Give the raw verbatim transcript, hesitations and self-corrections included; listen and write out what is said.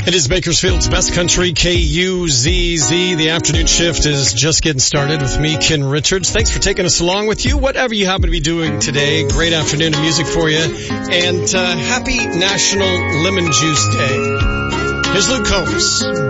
It is Bakersfield's Best Country, K U Z Z. The afternoon shift is just getting started with me, Ken Richards. Thanks for taking us along with you, whatever you happen to be doing today. Great afternoon of music for you. And uh, happy National Lemon Juice Day. Here's Luke Combs.